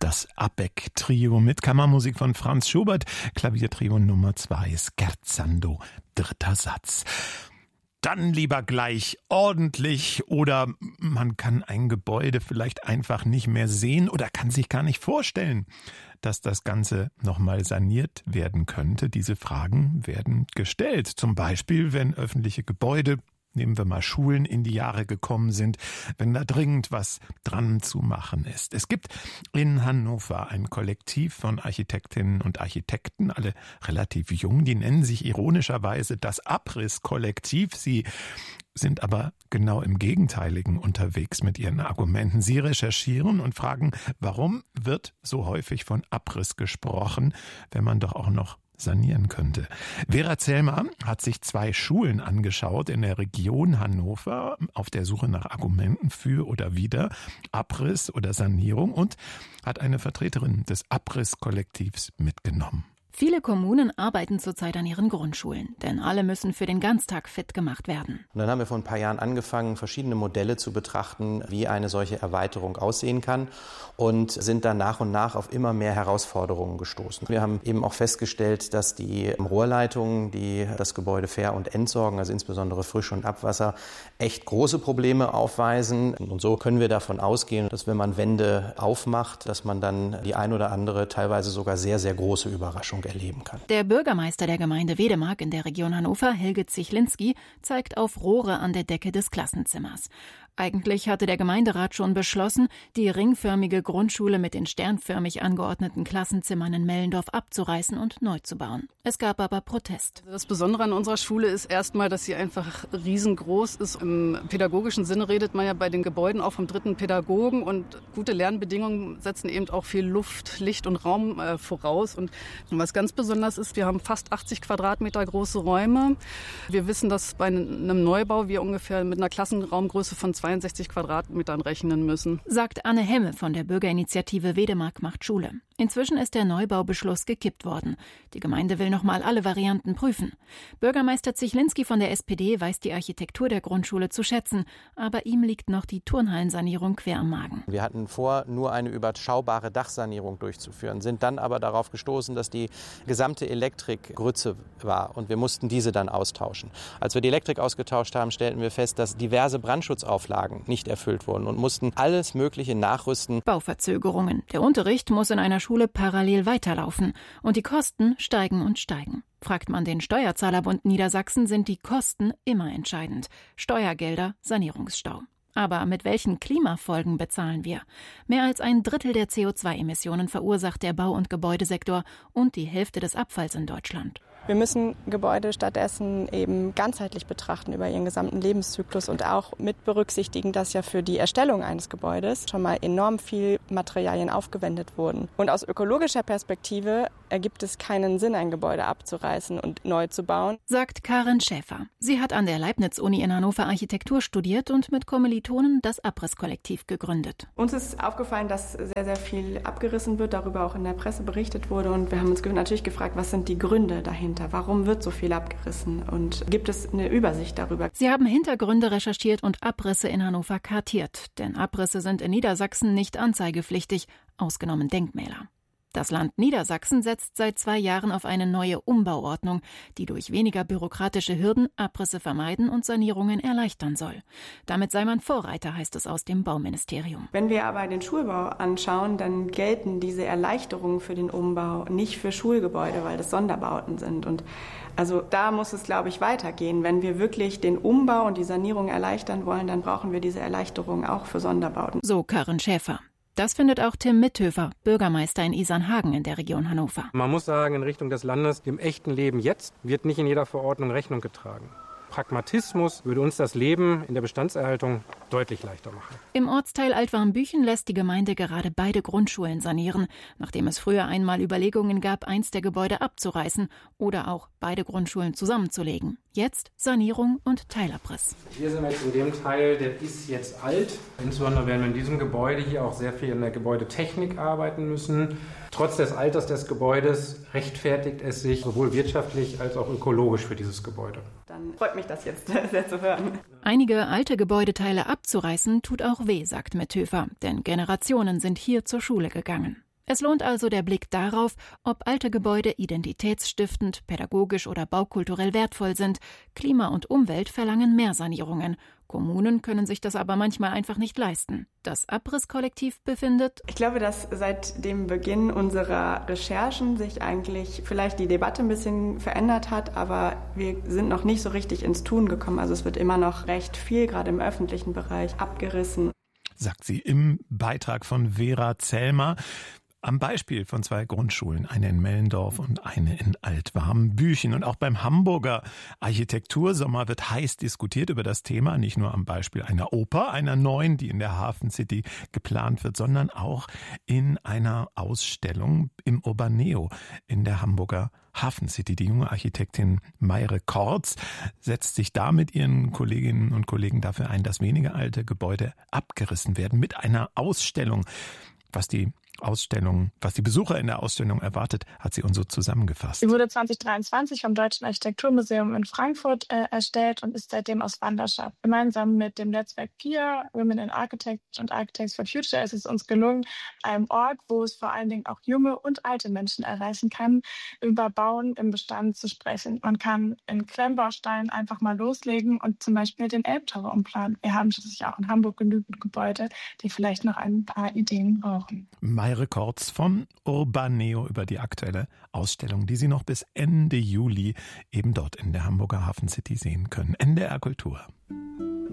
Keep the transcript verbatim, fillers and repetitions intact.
Das Abegg-Trio mit Kammermusik von Franz Schubert. Klaviertrio Nummer zwei, Scherzando, dritter Satz. Dann lieber gleich ordentlich, oder man kann ein Gebäude vielleicht einfach nicht mehr sehen oder kann sich gar nicht vorstellen, dass das Ganze nochmal saniert werden könnte. Diese Fragen werden gestellt. Zum Beispiel, wenn öffentliche Gebäude, nehmen wir mal Schulen, in die Jahre gekommen sind, wenn da dringend was dran zu machen ist. Es gibt in Hannover ein Kollektiv von Architektinnen und Architekten, alle relativ jung, die nennen sich ironischerweise das Abrisskollektiv. Sie sind aber genau im Gegenteiligen unterwegs mit ihren Argumenten. Sie recherchieren und fragen, warum wird so häufig von Abriss gesprochen, wenn man doch auch noch sanieren könnte. Vera Zellmer hat sich zwei Schulen angeschaut in der Region Hannover auf der Suche nach Argumenten für oder wider Abriss oder Sanierung und hat eine Vertreterin des Abrisskollektivs mitgenommen. Viele Kommunen arbeiten zurzeit an ihren Grundschulen, denn alle müssen für den Ganztag fit gemacht werden. Und dann haben wir vor ein paar Jahren angefangen, verschiedene Modelle zu betrachten, wie eine solche Erweiterung aussehen kann, und sind dann nach und nach auf immer mehr Herausforderungen gestoßen. Wir haben eben auch festgestellt, dass die Rohrleitungen, die das Gebäude ver- und entsorgen, also insbesondere Frisch- und Abwasser, echt große Probleme aufweisen. Und so können wir davon ausgehen, dass wenn man Wände aufmacht, dass man dann die ein oder andere, teilweise sogar sehr, sehr große Überraschung erleben kann. Der Bürgermeister der Gemeinde Wedemark in der Region Hannover, Helge Zichlinski, zeigt auf Rohre an der Decke des Klassenzimmers. Eigentlich hatte der Gemeinderat schon beschlossen, die ringförmige Grundschule mit den sternförmig angeordneten Klassenzimmern in Mellendorf abzureißen und neu zu bauen. Es gab aber Protest. Das Besondere an unserer Schule ist erstmal, dass sie einfach riesengroß ist. Im pädagogischen Sinne redet man ja bei den Gebäuden auch vom dritten Pädagogen, und gute Lernbedingungen setzen eben auch viel Luft, Licht und Raum äh, voraus. Und was ganz besonders ist, wir haben fast achtzig Quadratmeter große Räume. Wir wissen, dass bei einem Neubau wir ungefähr mit einer Klassenraumgröße von zweiundsechzig Quadratmetern rechnen müssen. Sagt Anne Hemme von der Bürgerinitiative Wedemark macht Schule. Inzwischen ist der Neubaubeschluss gekippt worden. Die Gemeinde will nochmal alle Varianten prüfen. Bürgermeister Zichlinski von der S P D weiß die Architektur der Grundschule zu schätzen, aber ihm liegt noch die Turnhallensanierung quer am Magen. Wir hatten vor, nur eine überschaubare Dachsanierung durchzuführen, sind dann aber darauf gestoßen, dass die gesamte Elektrik Grütze war, und wir mussten diese dann austauschen. Als wir die Elektrik ausgetauscht haben, stellten wir fest, dass diverse Brandschutzauflagen nicht erfüllt wurden und mussten alles Mögliche nachrüsten. Bauverzögerungen. Der Unterricht muss in einer Schule parallel weiterlaufen und die Kosten steigen und steigen. Fragt man den Steuerzahlerbund Niedersachsen, sind die Kosten immer entscheidend. Steuergelder, Sanierungsstau. Aber mit welchen Klimafolgen bezahlen wir? Mehr als ein Drittel der C O zwei Emissionen verursacht der Bau- und Gebäudesektor und die Hälfte des Abfalls in Deutschland. Wir müssen Gebäude stattdessen eben ganzheitlich betrachten über ihren gesamten Lebenszyklus und auch mit berücksichtigen, dass ja für die Erstellung eines Gebäudes schon mal enorm viel Materialien aufgewendet wurden. Und aus ökologischer Perspektive ergibt es keinen Sinn, ein Gebäude abzureißen und neu zu bauen, sagt Karin Schäfer. Sie hat an der Leibniz-Uni in Hannover Architektur studiert und mit Kommilitonen das Abrisskollektiv gegründet. Uns ist aufgefallen, dass sehr, sehr viel abgerissen wird, darüber auch in der Presse berichtet wurde. Und wir haben uns natürlich gefragt, was sind die Gründe dahinter? Warum wird so viel abgerissen? Und gibt es eine Übersicht darüber? Sie haben Hintergründe recherchiert und Abrisse in Hannover kartiert. Denn Abrisse sind in Niedersachsen nicht anzeigepflichtig, ausgenommen Denkmäler. Das Land Niedersachsen setzt seit zwei Jahren auf eine neue Umbauordnung, die durch weniger bürokratische Hürden Abrisse vermeiden und Sanierungen erleichtern soll. Damit sei man Vorreiter, heißt es aus dem Bauministerium. Wenn wir aber den Schulbau anschauen, dann gelten diese Erleichterungen für den Umbau nicht für Schulgebäude, weil das Sonderbauten sind. Und also da muss es, glaube ich, weitergehen. Wenn wir wirklich den Umbau und die Sanierung erleichtern wollen, dann brauchen wir diese Erleichterungen auch für Sonderbauten. So Karin Schäfer. Das findet auch Tim Mithöfer, Bürgermeister in Isernhagen in der Region Hannover. Man muss sagen, in Richtung des Landes, im echten Leben jetzt, wird nicht in jeder Verordnung Rechnung getragen. Pragmatismus würde uns das Leben in der Bestandserhaltung deutlich leichter machen. Im Ortsteil Altwarmbüchen lässt die Gemeinde gerade beide Grundschulen sanieren, nachdem es früher einmal Überlegungen gab, eins der Gebäude abzureißen oder auch beide Grundschulen zusammenzulegen. Jetzt Sanierung und Teilabriss. Hier sind wir jetzt in dem Teil, der ist jetzt alt. Insbesondere werden wir in diesem Gebäude hier auch sehr viel in der Gebäudetechnik arbeiten müssen. Trotz des Alters des Gebäudes rechtfertigt es sich sowohl wirtschaftlich als auch ökologisch für dieses Gebäude. Dann freut mich das jetzt sehr zu hören. Einige alte Gebäudeteile abzureißen tut auch weh, sagt Mithöfer, denn Generationen sind hier zur Schule gegangen. Es lohnt also der Blick darauf, ob alte Gebäude identitätsstiftend, pädagogisch oder baukulturell wertvoll sind. Klima und Umwelt verlangen mehr Sanierungen. Kommunen können sich das aber manchmal einfach nicht leisten. Das Abrisskollektiv befindet: Ich glaube, dass seit dem Beginn unserer Recherchen sich eigentlich vielleicht die Debatte ein bisschen verändert hat, aber wir sind noch nicht so richtig ins Tun gekommen. Also es wird immer noch recht viel, gerade im öffentlichen Bereich, abgerissen. Sagt sie im Beitrag von Vera Zellmer. Am Beispiel von zwei Grundschulen, eine in Mellendorf und eine in Altwarmbüchen. Und auch beim Hamburger Architektursommer wird heiß diskutiert über das Thema, nicht nur am Beispiel einer Oper, einer neuen, die in der Hafen City geplant wird, sondern auch in einer Ausstellung im Urbaneo in der Hamburger Hafen City. Die junge Architektin Mayre Kortz setzt sich da mit ihren Kolleginnen und Kollegen dafür ein, dass weniger alte Gebäude abgerissen werden mit einer Ausstellung. Was die Ausstellung, was die Besucher in der Ausstellung erwartet, hat sie uns so zusammengefasst. Sie wurde zwanzig dreiundzwanzig vom Deutschen Architekturmuseum in Frankfurt äh, erstellt und ist seitdem aus Wanderschaft. Gemeinsam mit dem Netzwerk P I A, Women in Architecture und Architects for Future, ist es uns gelungen, einem Ort, wo es vor allen Dingen auch junge und alte Menschen erreichen kann, über Bauen im Bestand zu sprechen. Man kann in Klemmbausteinen einfach mal loslegen und zum Beispiel den Elbtower umplanen. Wir haben schließlich auch in Hamburg genügend Gebäude, die vielleicht noch ein paar Ideen brauchen. Mayre Kortz von Urbaneo über die aktuelle Ausstellung, die Sie noch bis Ende Juli eben dort in der Hamburger Hafen City sehen können. N D R Kultur.